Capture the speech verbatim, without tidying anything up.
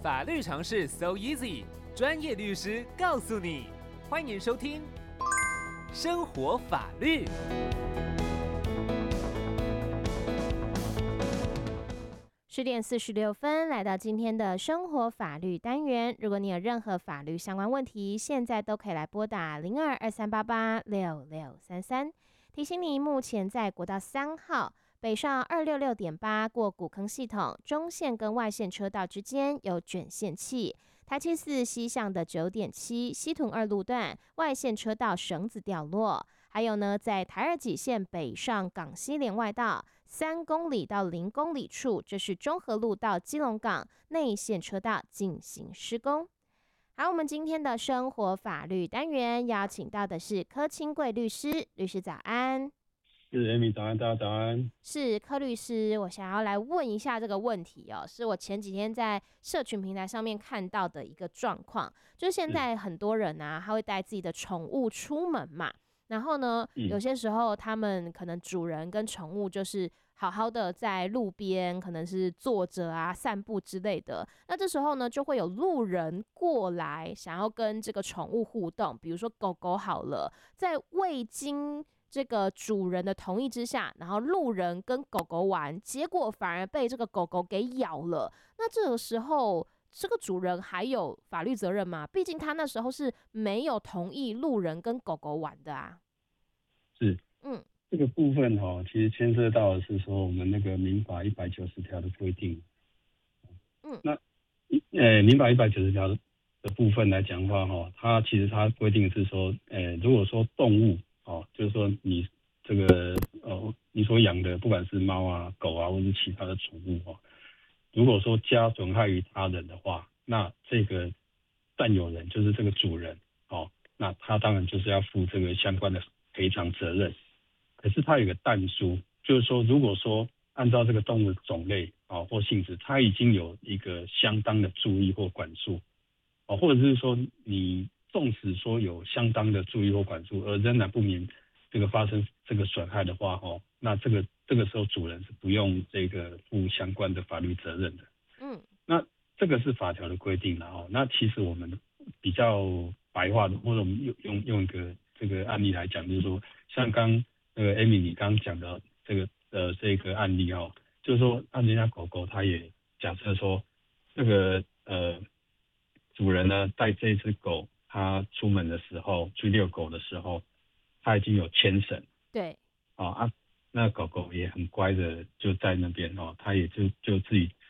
法律常识 so easy， 专业律师告诉你。欢迎收听生活法律。 十点四十六分，来到今天的生活法律单元。如果你有任何法律相关问题，现在都可以来拨打零二二三八八六六三三。提醒你，目前在国道三号北上二六六点八过古坑系统中线跟外线车道之间有卷线器。台七四西向的九点七西屯二路段外线车道绳子掉落。还有呢，在台二几线北上港西连外道三公里到零公里处，这是中和路到基隆港内线车道进行施工。好，我们今天的生活法律单元邀请到的是柯清贵律师，律师早安。 是 Amy 早安，大家早安。 是柯律师，我想要来问一下这个问题哦，是我前几天在社群平台上面看到的一个状况，就是现在很多人啊，他会带自己的宠物出门嘛。然后呢，有些时候他们可能主人跟宠物就是好好的在路边，可能是坐着啊、散步之类的。那这时候呢，就会有路人过来，想要跟这个宠物互动。比如说狗狗好了，在未经这个主人的同意之下，然后路人跟狗狗玩，结果反而被这个狗狗给咬了。那这个时候，这个主人还有法律责任吗？毕竟他那时候是没有同意路人跟狗狗玩的啊。 是， 嗯， 这个部分哈、哦，其实牵涉到的是说我们那个民法一百九十条的规定。 嗯， 那呃，民法一百九十条的部分来讲的话哈、哦，它其实它规定是说，呃，如果说动物哦，就是说你这个呃，你所养的不管是猫啊、狗啊，或是其他的宠物哦，如果说加损害于他人的话，那这个占有人就是这个主人哦，那他当然就是要负这个相关的赔偿责任。可是它有个但书，就是说，如果说按照这个动物种类啊或性质，它已经有一个相当的注意或管束，哦，或者是说你纵使说有相当的注意或管束，而仍然不免这个发生这个损害的话，哦，那这个这个时候主人是不用这个负相关的法律责任的。 嗯， 那这个是法条的规定了哦。那其实我们比较白话的，或者我们用用用一个这个案例来讲，就是说，像刚那个 Amy 你刚刚讲的这个呃这个案例哦，就是说，那人家狗狗它也假设说，这个呃主人呢带这只狗，它出门的时候去遛狗的时候，它已经有牵绳， 对， 哦啊，那狗狗也很乖的就在那边哦，它也就就自己